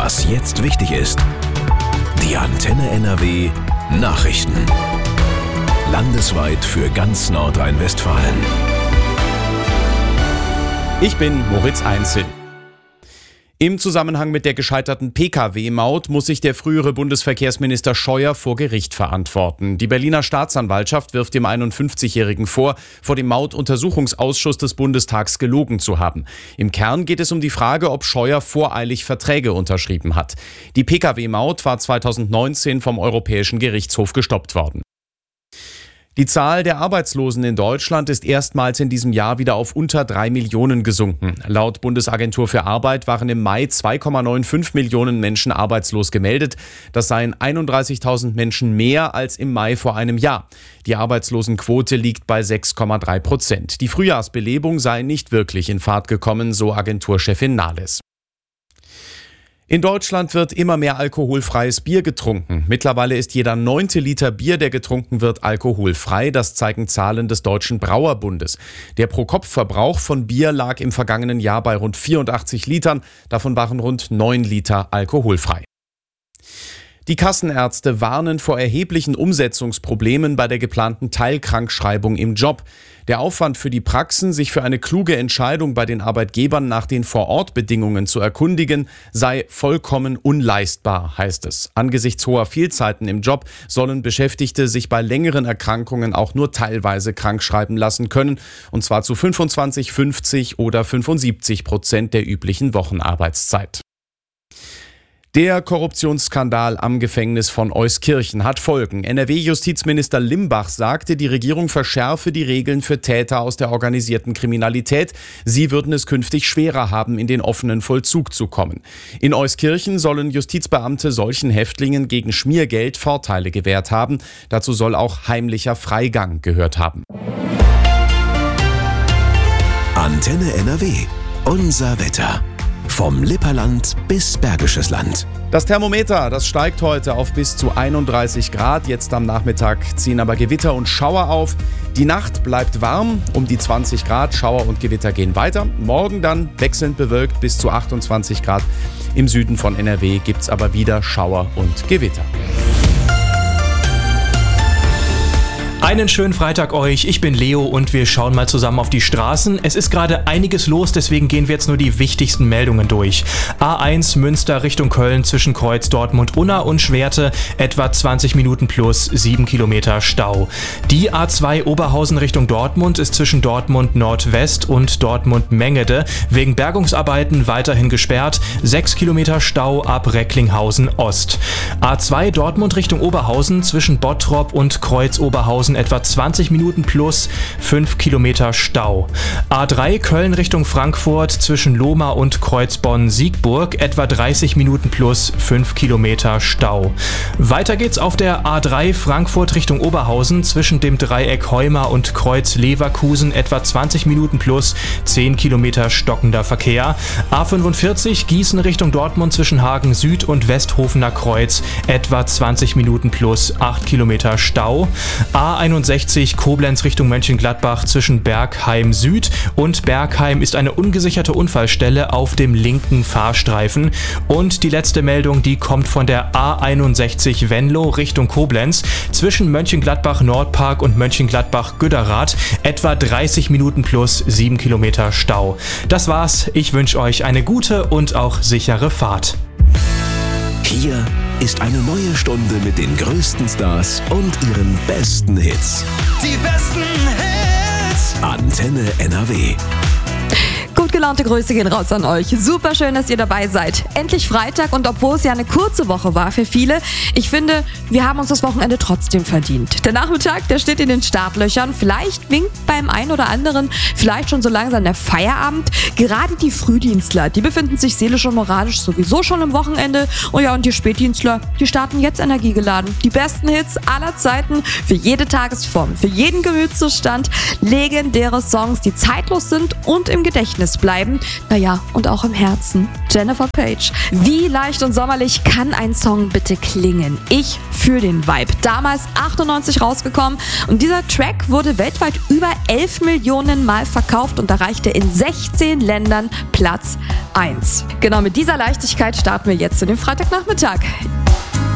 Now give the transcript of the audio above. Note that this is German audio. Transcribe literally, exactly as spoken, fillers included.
Was jetzt wichtig ist. Die Antenne N R W Nachrichten. Landesweit für ganz Nordrhein-Westfalen. Ich bin Moritz Einzel. Im Zusammenhang mit der gescheiterten P K W-Maut muss sich der frühere Bundesverkehrsminister Scheuer vor Gericht verantworten. Die Berliner Staatsanwaltschaft wirft dem einundfünfzigjährigen vor, vor dem Mautuntersuchungsausschuss des Bundestags gelogen zu haben. Im Kern geht es um die Frage, ob Scheuer voreilig Verträge unterschrieben hat. Die P K W-Maut war zweitausendneunzehn vom Europäischen Gerichtshof gestoppt worden. Die Zahl der Arbeitslosen in Deutschland ist erstmals in diesem Jahr wieder auf unter drei Millionen gesunken. Laut Bundesagentur für Arbeit waren im Mai zwei Komma fünfundneunzig Millionen Menschen arbeitslos gemeldet. Das seien einunddreißigtausend Menschen mehr als im Mai vor einem Jahr. Die Arbeitslosenquote liegt bei sechs Komma drei Prozent. Die Frühjahrsbelebung sei nicht wirklich in Fahrt gekommen, so Agenturchefin Nahles. In Deutschland wird immer mehr alkoholfreies Bier getrunken. Mittlerweile ist jeder neunte Liter Bier, der getrunken wird, alkoholfrei. Das zeigen Zahlen des Deutschen Brauerbundes. Der Pro-Kopf-Verbrauch von Bier lag im vergangenen Jahr bei rund vierundachtzig Litern. Davon waren rund neun Liter alkoholfrei. Die Kassenärzte warnen vor erheblichen Umsetzungsproblemen bei der geplanten Teilkrankschreibung im Job. Der Aufwand für die Praxen, sich für eine kluge Entscheidung bei den Arbeitgebern nach den Vorortbedingungen zu erkundigen, sei vollkommen unleistbar, heißt es. Angesichts hoher Fehlzeiten im Job sollen Beschäftigte sich bei längeren Erkrankungen auch nur teilweise krankschreiben lassen können, und zwar zu fünfundzwanzig, fünfzig oder fünfundsiebzig Prozent der üblichen Wochenarbeitszeit. Der Korruptionsskandal am Gefängnis von Euskirchen hat Folgen. N R W-Justizminister Limbach sagte, die Regierung verschärfe die Regeln für Täter aus der organisierten Kriminalität. Sie würden es künftig schwerer haben, in den offenen Vollzug zu kommen. In Euskirchen sollen Justizbeamte solchen Häftlingen gegen Schmiergeld Vorteile gewährt haben. Dazu soll auch heimlicher Freigang gehört haben. Antenne N R W. Unser Wetter. Vom Lipperland bis Bergisches Land. Das Thermometer, das steigt heute auf bis zu einunddreißig Grad. Jetzt am Nachmittag ziehen aber Gewitter und Schauer auf. Die Nacht bleibt warm, um die zwanzig Grad. Schauer und Gewitter gehen weiter. Morgen dann wechselnd bewölkt bis zu achtundzwanzig Grad. Im Süden von N R W gibt es aber wieder Schauer und Gewitter. Einen schönen Freitag euch, ich bin Leo und wir schauen mal zusammen auf die Straßen. Es ist gerade einiges los, deswegen gehen wir jetzt nur die wichtigsten Meldungen durch. A eins Münster Richtung Köln zwischen Kreuz Dortmund-Unna und Schwerte, etwa zwanzig Minuten plus sieben Kilometer Stau. Die A zwei Oberhausen Richtung Dortmund ist zwischen Dortmund Nordwest und Dortmund Mengede wegen Bergungsarbeiten weiterhin gesperrt, sechs Kilometer Stau ab Recklinghausen Ost. A zwei Dortmund Richtung Oberhausen zwischen Bottrop und Kreuz Oberhausen etwa zwanzig Minuten plus fünf Kilometer Stau. A drei Köln Richtung Frankfurt zwischen Lohmar und Kreuz Bonn-Siegburg etwa dreißig Minuten plus fünf Kilometer Stau. Weiter geht's auf der A drei Frankfurt Richtung Oberhausen zwischen dem Dreieck Heumar und Kreuz Leverkusen etwa zwanzig Minuten plus zehn Kilometer stockender Verkehr. A fünfundvierzig Gießen Richtung Dortmund zwischen Hagen Süd und Westhofener Kreuz etwa zwanzig Minuten plus acht Kilometer Stau. A einundsechzig Koblenz Richtung Mönchengladbach zwischen Bergheim Süd und Bergheim ist eine ungesicherte Unfallstelle auf dem linken Fahrstreifen. Und die letzte Meldung, die kommt von der A einundsechzig Venlo Richtung Koblenz zwischen Mönchengladbach Nordpark und Mönchengladbach Güderath etwa dreißig Minuten plus sieben Kilometer Stau. Das war's, ich wünsche euch eine gute und auch sichere Fahrt. Hier ist eine neue Stunde mit den größten Stars und ihren besten Hits. Die besten Hits. Antenne N R W. Gut gelaunte Grüße gehen raus an euch. Super schön, dass ihr dabei seid. Endlich Freitag und obwohl es ja eine kurze Woche war für viele, ich finde, wir haben uns das Wochenende trotzdem verdient. Der Nachmittag, der steht in den Startlöchern. Vielleicht winkt beim einen oder anderen vielleicht schon so langsam der Feierabend. Gerade die Frühdienstler, die befinden sich seelisch und moralisch sowieso schon im Wochenende. Und ja, und die Spätdienstler, die starten jetzt energiegeladen. Die besten Hits aller Zeiten für jede Tagesform, für jeden Gemütszustand. Legendäre Songs, die zeitlos sind und im Gedächtnis Herz bleiben. Naja, und auch im Herzen. Jennifer Page. Wie leicht und sommerlich kann ein Song bitte klingen? Ich fühle den Vibe. Damals achtundneunzig rausgekommen und dieser Track wurde weltweit über elf Millionen Mal verkauft und erreichte in sechzehn Ländern Platz eins. Genau mit dieser Leichtigkeit starten wir jetzt in den Freitagnachmittag.